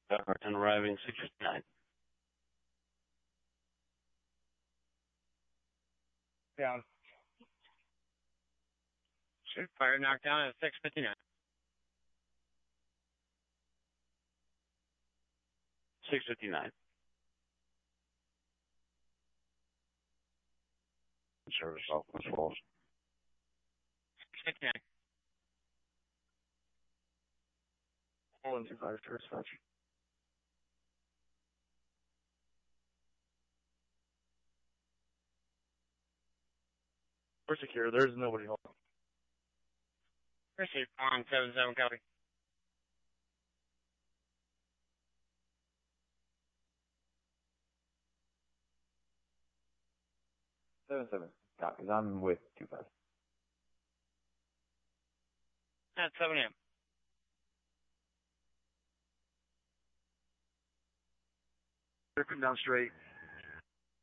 And arriving 6:59. Down. Shoot, fire knocked down at 6:59. 6:59. Service off West Falls. 6:59. 125 to dispatch. We're secure. There's nobody home. Received on 7-7 copy. Copies. I'm with 2-5. At 7 a.m. They're coming down straight.